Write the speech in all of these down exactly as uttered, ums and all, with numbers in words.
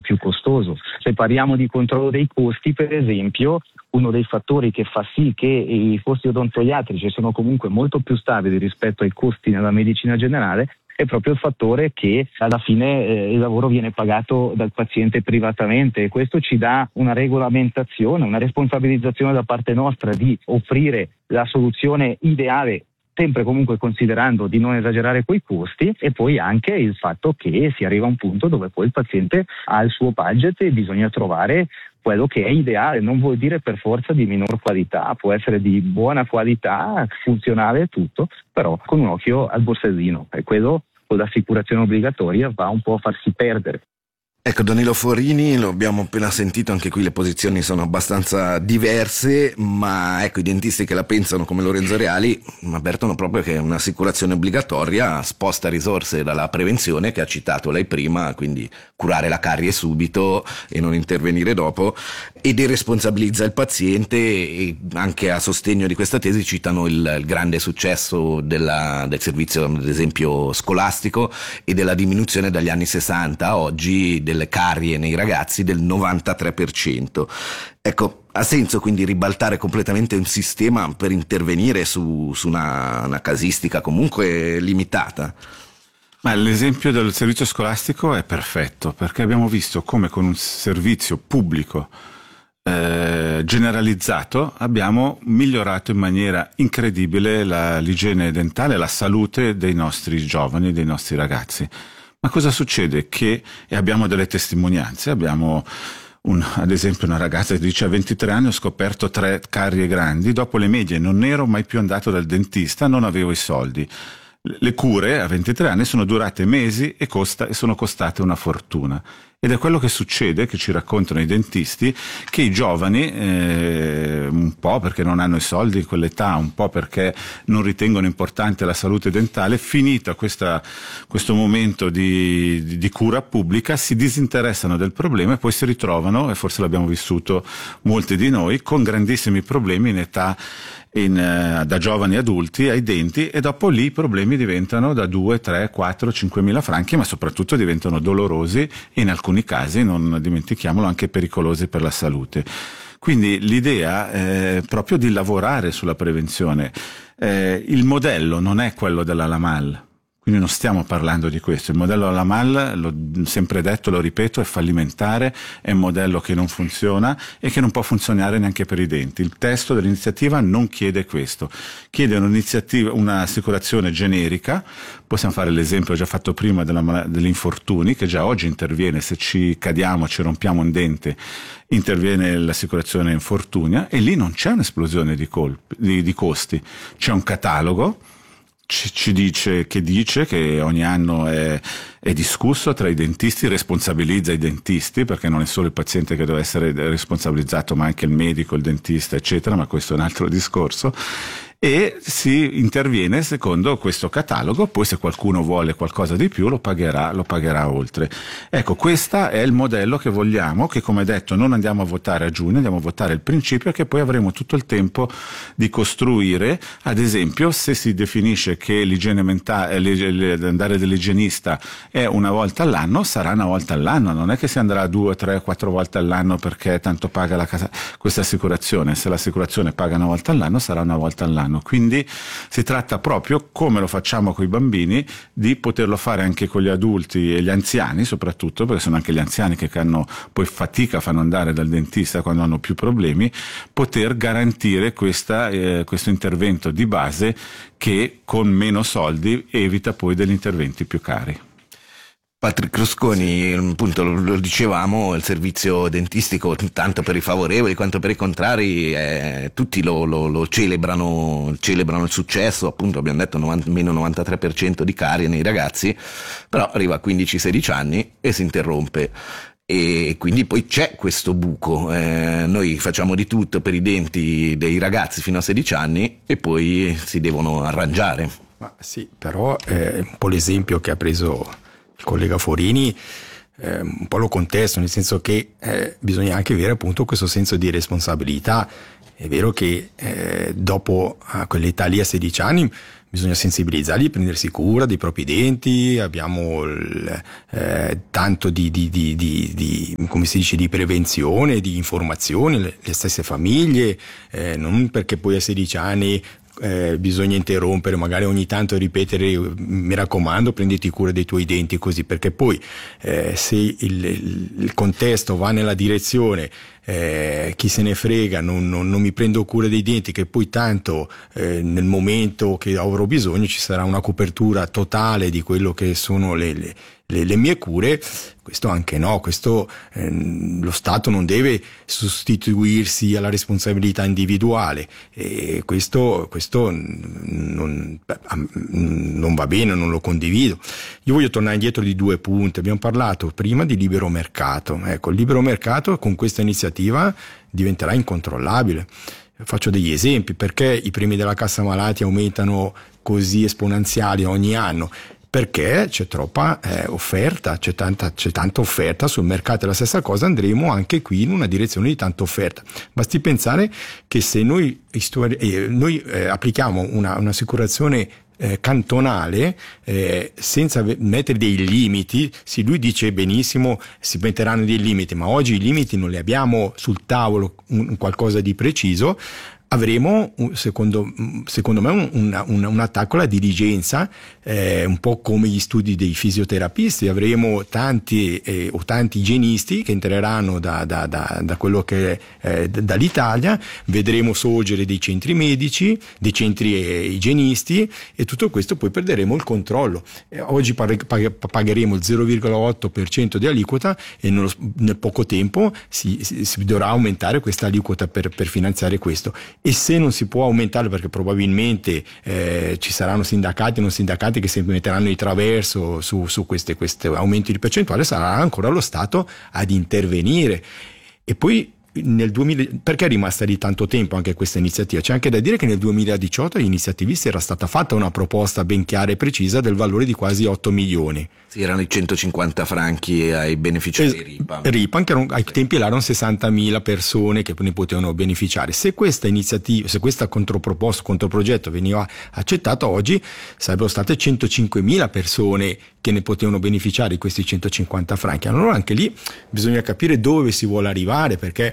più costoso. Se parliamo di controllo dei costi, per esempio, uno dei fattori che fa sì che i costi odontoiatrici sono comunque molto più stabili rispetto ai costi nella medicina generale è proprio il fattore che alla fine eh, il lavoro viene pagato dal paziente privatamente, e questo ci dà una regolamentazione, una responsabilizzazione da parte nostra di offrire la soluzione ideale, sempre comunque considerando di non esagerare coi costi, e poi anche il fatto che si arriva a un punto dove poi il paziente ha il suo budget e bisogna trovare quello che è ideale. Non vuol dire per forza di minor qualità, può essere di buona qualità, funzionale e tutto, però con un occhio al borsellino, e quello con l'assicurazione obbligatoria va un po' a farsi perdere. Ecco, Danilo Forini, lo abbiamo appena sentito, anche qui le posizioni sono abbastanza diverse, ma ecco, i dentisti che la pensano come Lorenzo Reali avvertono proprio che un'assicurazione obbligatoria sposta risorse dalla prevenzione, che ha citato lei prima, quindi curare la carie subito e non intervenire dopo, e deresponsabilizza il paziente. E anche a sostegno di questa tesi citano il, il grande successo della, del servizio, ad esempio, scolastico, e della diminuzione dagli anni sessanta a oggi delle carie nei ragazzi del novantatré per cento. Ecco, ha senso quindi ribaltare completamente un sistema per intervenire su, su una, una casistica comunque limitata? Ma l'esempio del servizio scolastico è perfetto, perché abbiamo visto come con un servizio pubblico eh, generalizzato abbiamo migliorato in maniera incredibile la, l'igiene dentale, la salute dei nostri giovani, dei nostri ragazzi. Ma cosa succede? Che, e abbiamo delle testimonianze, abbiamo un, ad esempio una ragazza che dice: a ventitré anni ho scoperto tre carie grandi, dopo le medie non ero mai più andato dal dentista, non avevo i soldi. Le cure a ventitré anni sono durate mesi e, costa, e sono costate una fortuna. Ed è quello che succede, che ci raccontano i dentisti, che i giovani, eh, un po' perché non hanno i soldi in quell'età, un po' perché non ritengono importante la salute dentale, finita questa, questo momento di, di, di cura pubblica, si disinteressano del problema e poi si ritrovano, e forse l'abbiamo vissuto molti di noi, con grandissimi problemi in età In, uh, da giovani adulti ai denti, e dopo lì i problemi diventano da due, tre, quattro, cinque mila franchi, ma soprattutto diventano dolorosi e in alcuni casi, non dimentichiamolo, anche pericolosi per la salute. Quindi l'idea è proprio di lavorare sulla prevenzione. Eh, il modello non è quello della Lamal. Quindi non stiamo parlando di questo. Il modello Lamal, l'ho sempre detto, lo ripeto, è fallimentare, è un modello che non funziona e che non può funzionare neanche per i denti. Il testo dell'iniziativa non chiede questo, chiede un'iniziativa, un'assicurazione generica. Possiamo fare l'esempio già fatto prima della, degli infortuni, che già oggi interviene, se ci cadiamo, ci rompiamo un dente, interviene l'assicurazione infortunia, e lì non c'è un'esplosione di, colpi, di, di costi, c'è un catalogo. Ci, ci dice che dice che ogni anno è, è discusso tra i dentisti, responsabilizza i dentisti, perché non è solo il paziente che deve essere responsabilizzato, ma anche il medico, il dentista, eccetera, ma questo è un altro discorso. E si interviene secondo questo catalogo, poi se qualcuno vuole qualcosa di più lo pagherà, lo pagherà oltre. Ecco, questo è il modello che vogliamo, che come detto non andiamo a votare a giugno, andiamo a votare il principio, che poi avremo tutto il tempo di costruire. Ad esempio, se si definisce che l'igiene mentale, andare dall'igienista è una volta all'anno, sarà una volta all'anno, non è che si andrà due, tre, quattro volte all'anno perché tanto paga la casa, questa assicurazione. Se l'assicurazione paga una volta all'anno, sarà una volta all'anno. Quindi si tratta proprio, come lo facciamo con i bambini, di poterlo fare anche con gli adulti e gli anziani, soprattutto perché sono anche gli anziani che hanno poi fatica, fanno andare dal dentista quando hanno più problemi, poter garantire questa, eh, questo intervento di base che con meno soldi evita poi degli interventi più cari. Patrick Rusconi, appunto lo, lo dicevamo, il servizio dentistico, tanto per i favorevoli quanto per i contrari, eh, tutti lo, lo, lo celebrano, celebrano il successo, appunto abbiamo detto novanta, meno novantatré per cento di carie nei ragazzi, però arriva a quindici sedici anni e si interrompe. E quindi poi c'è questo buco, eh, noi facciamo di tutto per i denti dei ragazzi fino a sedici anni e poi si devono arrangiare. Ma sì, però eh, un po' l'esempio che ha preso il collega Forini eh, un po' lo contesto, nel senso che eh, bisogna anche avere appunto questo senso di responsabilità. è vero che eh, dopo a quell'età lì, a sedici anni, bisogna sensibilizzarli, prendersi cura dei propri denti, abbiamo il, eh, tanto di, di, di, di, di, come si dice, di prevenzione, di informazione, le, le stesse famiglie, eh, non perché poi a sedici anni eh, bisogna interrompere, magari ogni tanto ripetere, mi raccomando, prenditi cura dei tuoi denti, così, perché poi eh, se il, il, il contesto va nella direzione Eh, chi se ne frega, non, non, non mi prendo cura dei denti, che poi tanto eh, nel momento che avrò bisogno ci sarà una copertura totale di quello che sono le, le, le, le mie cure, questo anche no, questo eh, lo Stato non deve sostituirsi alla responsabilità individuale, e questo, questo non, non va bene, non lo condivido. Io voglio tornare indietro di due punti. Abbiamo parlato prima di libero mercato. Ecco, il libero mercato con questa iniziativa diventerà incontrollabile. Faccio degli esempi: perché i premi della cassa malati aumentano così esponenziali ogni anno? Perché c'è troppa eh, offerta, c'è tanta, c'è tanta offerta sul mercato. E la stessa cosa andremo anche qui in una direzione di tanta offerta. Basti pensare che se noi, eh, noi eh, applichiamo una, un'assicurazione Eh, cantonale eh, senza mettere dei limiti, sì, lui dice benissimo si metteranno dei limiti, ma oggi i limiti non li abbiamo sul tavolo, un, un qualcosa di preciso, avremo secondo, secondo me un, un, un, un attacco alla diligenza, eh, un po' come gli studi dei fisioterapisti. Avremo tanti eh, o tanti igienisti che entreranno da, da, da, da quello che è eh, dall'Italia, vedremo sorgere dei centri medici, dei centri eh, igienisti, e tutto questo poi perderemo il controllo. Eh, oggi pag- pag- pagheremo il zero virgola otto per cento di aliquota, e nello, nel poco tempo si, si, si dovrà aumentare questa aliquota per, per finanziare questo. E se non si può aumentare, perché probabilmente eh, ci saranno sindacati e non sindacati che si metteranno di traverso su, su questi aumenti di percentuale, sarà ancora lo Stato ad intervenire. E poi nel duemila, perché è rimasta di tanto tempo anche questa iniziativa? C'è anche da dire che nel duemiladiciotto agli iniziativisti era stata fatta una proposta ben chiara e precisa del valore di quasi otto milioni. Sì, erano i centocinquanta franchi ai beneficiari es- Ripa. Ripa, che erano, ai tempi erano sessantamila persone che ne potevano beneficiare. Se questa iniziativa, se questa controproposta, controprogetto veniva accettato, oggi sarebbero state centocinquemila persone che ne potevano beneficiare di questi centocinquanta franchi. Allora anche lì bisogna capire dove si vuole arrivare, perché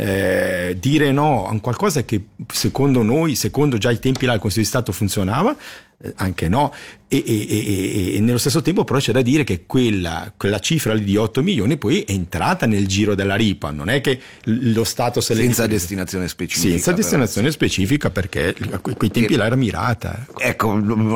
eh, dire no a un qualcosa che secondo noi, secondo già i tempi là il Consiglio di Stato funzionava, eh, anche no, e, e, e, e nello stesso tempo però c'è da dire che quella, quella cifra lì di otto milioni poi è entrata nel giro della Ripa, non è che lo Stato se senza le... destinazione specifica, senza destinazione però, specifica, perché a quei tempi e... là era mirata. Ecco,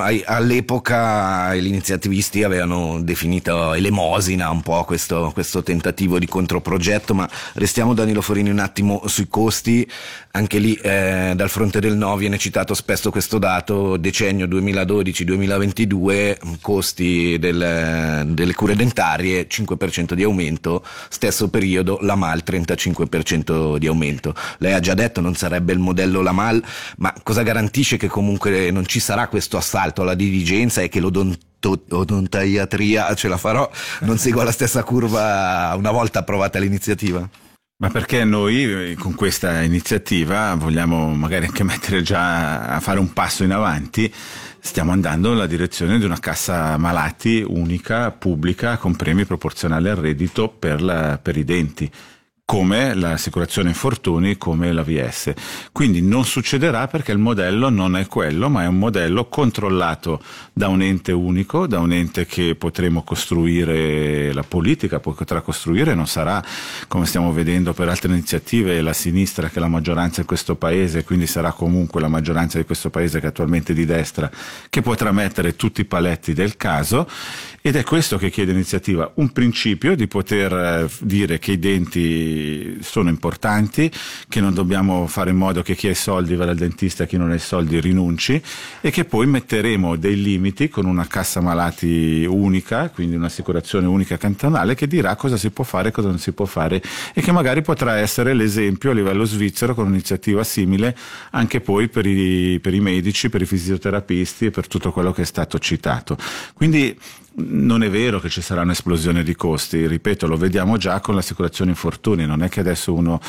all'epoca gli iniziativisti avevano definito elemosina un po' questo, questo tentativo di controprogetto, ma restiamo, Danilo Forini, un attimo sui costi. Anche lì eh, dal fronte del no viene citato spesso questo dato: decennio duemiladodici duemilaventidue, costi del, delle cure dentarie cinque per cento di aumento, stesso periodo la M A L trentacinque per cento di aumento. Lei ha già detto non sarebbe il modello la M A L, ma cosa garantisce che comunque non ci sarà questo assalto alla diligenza e che l'odonto odontaiatria, ce la farò, non segua la stessa curva una volta approvata l'iniziativa? Ma perché noi con questa iniziativa vogliamo magari anche mettere già a fare un passo in avanti. Stiamo andando nella direzione di una cassa malati unica, pubblica, con premi proporzionali al reddito per, la, per i denti, come l'assicurazione infortuni, come l'A V S. Quindi non succederà, perché il modello non è quello, ma è un modello controllato da un ente unico, da un ente che potremo costruire, la politica potrà costruire. Non sarà, come stiamo vedendo per altre iniziative, la sinistra che è la maggioranza in questo paese, quindi sarà comunque la maggioranza di questo paese, che è attualmente di destra, che potrà mettere tutti i paletti del caso. Ed è questo che chiede l'iniziativa: un principio di poter dire che i denti sono importanti, che non dobbiamo fare in modo che chi ha i soldi vada al dentista e chi non ha i soldi rinunci, e che poi metteremo dei limiti con una cassa malati unica, quindi un'assicurazione unica cantonale, che dirà cosa si può fare e cosa non si può fare, e che magari potrà essere l'esempio a livello svizzero, con un'iniziativa simile anche poi per i, per i medici, per i fisioterapisti e per tutto quello che è stato citato. Quindi non è vero che ci sarà un'esplosione di costi, ripeto, lo vediamo già con l'assicurazione infortuni. Non è che adesso uno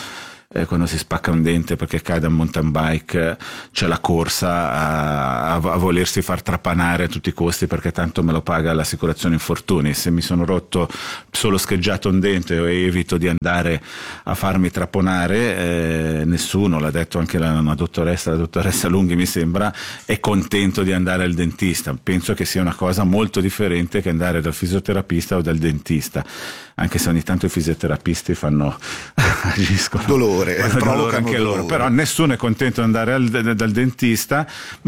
eh, quando si spacca un dente perché cade un mountain bike, c'è la corsa a, a, a volersi far trapanare a tutti i costi perché tanto me lo paga l'assicurazione infortuni. Se mi sono rotto solo scheggiato un dente e evito di andare a farmi traponare, eh, nessuno, l'ha detto anche la, una dottoressa, la dottoressa Lunghi mi sembra, è contento di andare al dentista. Penso che sia una cosa molto differente che andare dal fisioterapista o dal dentista, anche se ogni tanto i fisioterapisti fanno agiscono dolore, fanno dolore anche dolore. loro, però nessuno è contento di andare al, dal dentista,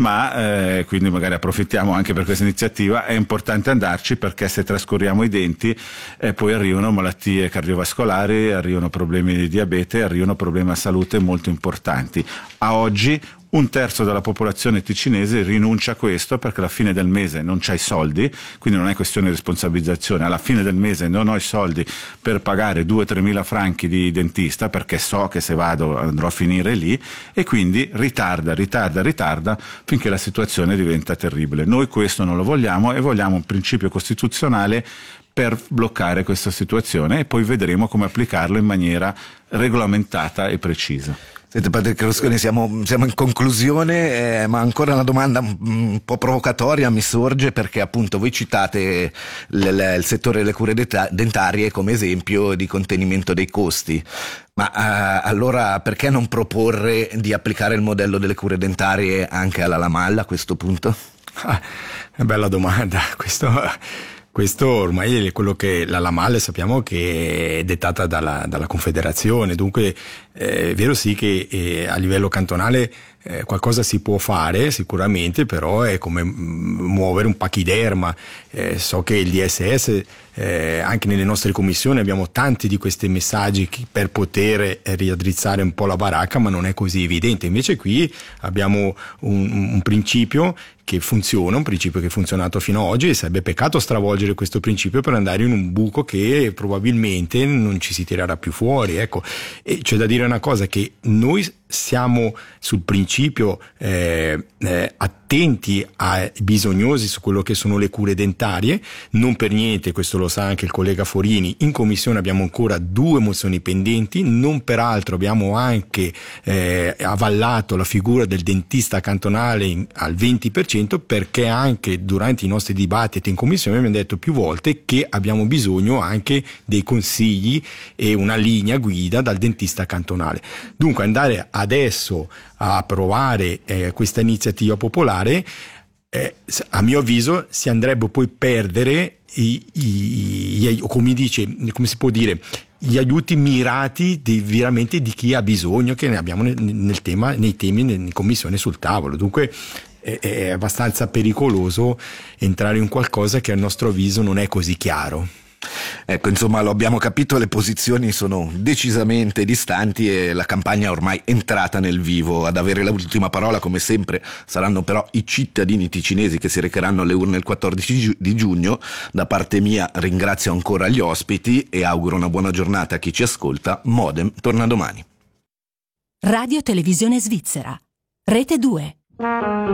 ma eh, quindi magari approfittiamo anche per questa iniziativa. È importante andarci perché se trascuriamo i denti eh, poi arrivano malattie cardiovascolari, arrivano problemi di diabete, arrivano problemi a salute molto importanti. A oggi un terzo della popolazione ticinese rinuncia a questo perché alla fine del mese non c'hai soldi, quindi non è questione di responsabilizzazione, alla fine del mese non ho i soldi per pagare due tre mila franchi di dentista perché so che se vado andrò a finire lì, e quindi ritarda, ritarda, ritarda finché la situazione diventa terribile. Noi questo non lo vogliamo e vogliamo un principio costituzionale per bloccare questa situazione e poi vedremo come applicarlo in maniera regolamentata e precisa. Senti, padre Crosconi, siamo, siamo in conclusione, eh, ma ancora una domanda un, un po' provocatoria mi sorge, perché appunto voi citate l, l, il settore delle cure dentarie come esempio di contenimento dei costi, ma eh, allora perché non proporre di applicare il modello delle cure dentarie anche alla Lamal a questo punto? Ah, è bella domanda, questo... Questo ormai è quello che la Lamal sappiamo che è dettata dalla, dalla Confederazione, dunque eh, è vero sì che eh, a livello cantonale eh, qualcosa si può fare sicuramente, però è come muovere un pachiderma. Eh, so che il D S S, eh, anche nelle nostre commissioni abbiamo tanti di questi messaggi per poter eh, riaddrizzare un po' la baracca, ma non è così evidente. Invece qui abbiamo un, un principio che funziona, un principio che è funzionato fino ad oggi, e sarebbe peccato stravolgere questo principio per andare in un buco che probabilmente non ci si tirerà più fuori, ecco. E c'è da dire una cosa, che noi siamo sul principio eh, eh, attenti ai bisognosi su quello che sono le cure dentarie, non per niente, questo lo sa anche il collega Forini, in commissione abbiamo ancora due mozioni pendenti, non peraltro abbiamo anche eh, avallato la figura del dentista cantonale in, al venti per cento, perché anche durante i nostri dibattiti in commissione abbiamo detto più volte che abbiamo bisogno anche dei consigli e una linea guida dal dentista cantonale. Dunque andare adesso a approvare eh, questa iniziativa popolare, eh, a mio avviso si andrebbe poi a perdere i, i, i, come dice, come si può dire, gli aiuti mirati di, veramente di chi ha bisogno, che ne abbiamo nel, nel tema, nei temi in commissione sul tavolo. Dunque è, è abbastanza pericoloso entrare in qualcosa che a nostro avviso non è così chiaro. Ecco, insomma, lo abbiamo capito, le posizioni sono decisamente distanti e la campagna è ormai entrata nel vivo. Ad avere l'ultima parola, come sempre, saranno però i cittadini ticinesi che si recheranno alle urne il quattordici di giugno. Da parte mia ringrazio ancora gli ospiti e auguro una buona giornata a chi ci ascolta. Modem torna domani. Radio Televisione Svizzera, Rete due.